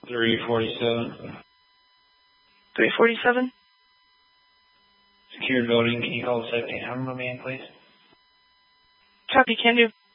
347. 347? Secured building. Can you call the safety and man, please? Copy, can do.